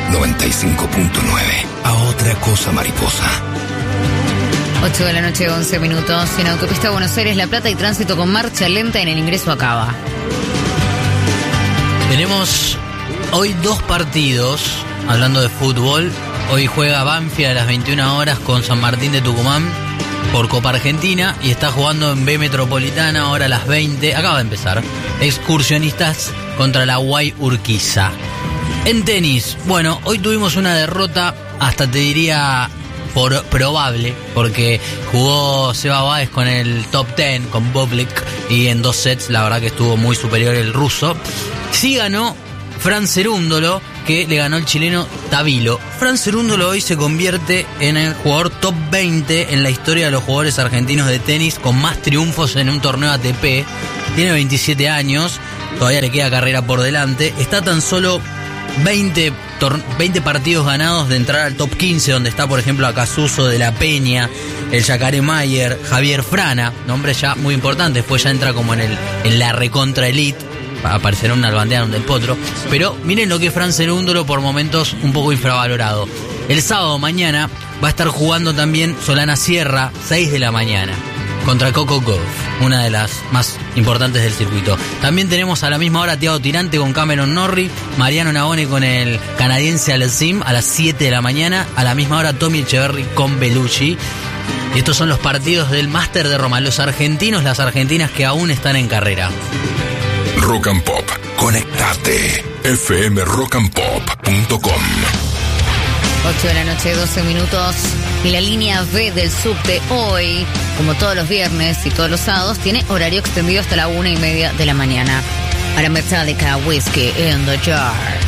95.9. A otra cosa, mariposa. 8 de la noche, 11 minutos. En autopista Buenos Aires, La Plata, y tránsito con marcha lenta en el ingreso a Cava. Tenemos hoy 2 partidos, hablando de fútbol. Hoy juega Banfield a las 21 horas con San Martín de Tucumán por Copa Argentina y está jugando en B Metropolitana ahora a las 20. Acaba de empezar. Excursionistas contra la Guay Urquiza. En tenis, bueno, hoy tuvimos una derrota, hasta te diría probable, porque jugó Seba Báez con el top 10, con Bublik, y en 2 sets la verdad que estuvo muy superior el ruso. Sí ganó Fran Cerúndolo, que le ganó el chileno Tabilo. Fran Cerúndolo hoy se convierte en el jugador top 20 en la historia de los jugadores argentinos de tenis con más triunfos en un torneo ATP. Tiene 27 años, todavía le queda carrera por delante. Está tan solo 20 partidos ganados de entrar al top 15, donde está, por ejemplo, Acasuso de la Peña, el Yacaré Mayer, Javier Frana, nombres ya muy importantes. Después ya entra como en la recontra elite. Aparecerá un Albandeano, un Del Potro. Pero miren lo que es Fran Cerúndolo, por momentos un poco infravalorado. El sábado mañana va a estar jugando también Solana Sierra, 6 de la mañana, contra Coco Gauff, una de las más importantes del circuito. También tenemos a la misma hora Thiago Tirante con Cameron Norrie, Mariano Navone con el canadiense Alcim a las 7 de la mañana. A la misma hora Tommy Echeverry con Bellucci. Y estos son los partidos del Máster de Roma. Los argentinos, las argentinas que aún están en carrera. Rock and Pop. Conectate. fmrockandpop.com. 8 de la noche, 12 minutos. Y la línea B del subte hoy, como todos los viernes y todos los sábados, tiene horario extendido hasta la 1:30 de la mañana. Para Metallica, Whiskey in the Jar.